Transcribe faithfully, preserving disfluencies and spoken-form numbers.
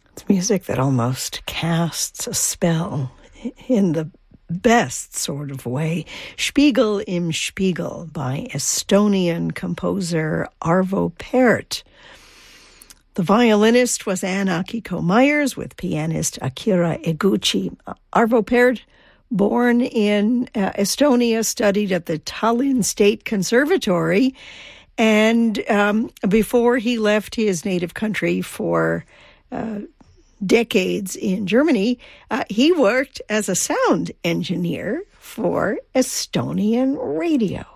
It's music that almost casts a spell in the best sort of way. Spiegel im Spiegel by Estonian composer Arvo Pärt. The violinist was Ann Akiko Myers with pianist Akira Eguchi. Arvo Pärt, born in uh, Estonia, studied at the Tallinn State Conservatory, and um, before he left his native country for uh, decades in Germany, uh, he worked as a sound engineer for Estonian radio.